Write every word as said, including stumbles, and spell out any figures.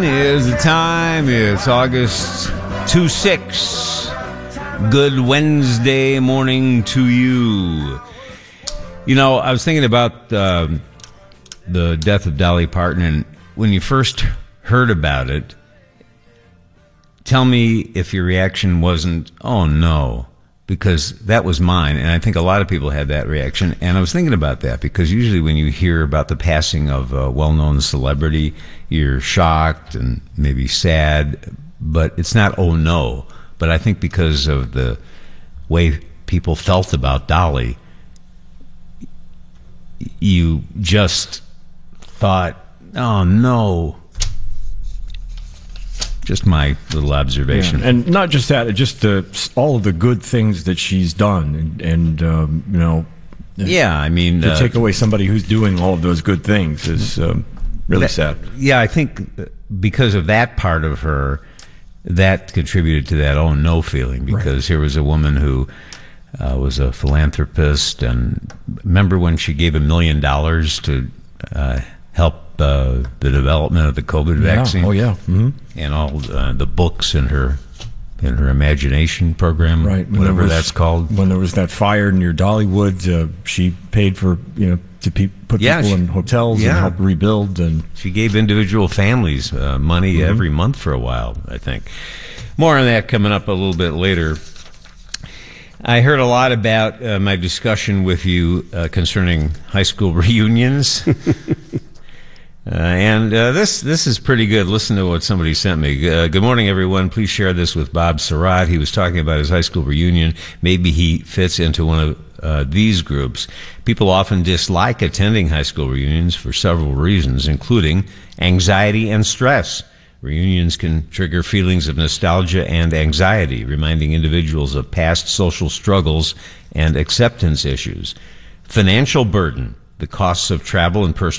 is the time. It's August twenty-sixth. Good Wednesday morning to you. You know, I was thinking about uh, the death of Dolly Parton, and when you first heard about it, tell me if your reaction wasn't, oh no, because that was mine, and I think a lot of people had that reaction. And I was thinking about that because usually when you hear about the passing of a well-known celebrity, you're shocked and maybe sad, but it's not oh no. But I think because of the way people felt about Dolly, you just thought, oh no. Just my little observation. Yeah. And not just that, just the, all of the good things that she's done. And, and um, you know, yeah, I mean, to uh, take away somebody who's doing all of those good things is um, really that, sad. Yeah, I think because of that part of her, that contributed to that oh no feeling, because right. Here was a woman who uh, was a philanthropist, and remember when she gave a million dollars to uh, help uh, the development of the COVID yeah. vaccine? Oh yeah, mm-hmm. And all uh, the books in her in her imagination program, right? When whatever was, that's called. When there was that fire near Dollywood, uh, she paid for you know to pe- put yeah, people she, in hotels yeah. and help rebuild. And she gave individual families uh, money mm-hmm. every month for a while, I think. More on that coming up a little bit later. I heard a lot about uh, my discussion with you uh, concerning high school reunions. Uh, and uh, this this is pretty good. Listen to what somebody sent me. Uh, good morning, everyone. Please share this with Bob Surratt. He was talking about his high school reunion. Maybe he fits into one of uh, these groups. People often dislike attending high school reunions for several reasons, including anxiety and stress. Reunions can trigger feelings of nostalgia and anxiety, reminding individuals of past social struggles and acceptance issues. Financial burden. The costs of travel and personal